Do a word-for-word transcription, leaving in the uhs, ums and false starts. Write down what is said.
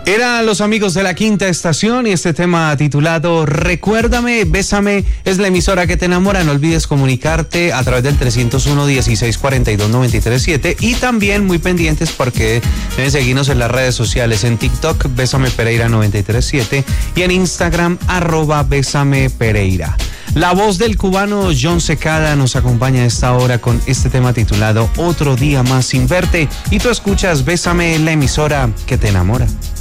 Eran los amigos de la Quinta Estación y este tema titulado Recuérdame, Bésame, es la emisora que te enamora. No olvides comunicarte a través del trescientos uno, dieciséis cuarenta y dos, noventa y tres siete y también muy pendientes porque deben seguirnos en las redes sociales, en TikTok, Bésame Pereira noventa y tres siete y en Instagram, arroba Bésame Pereira. La voz del cubano John Secada nos acompaña a esta hora con este tema titulado Otro día más sin verte y tú escuchas Bésame, la emisora que te enamora.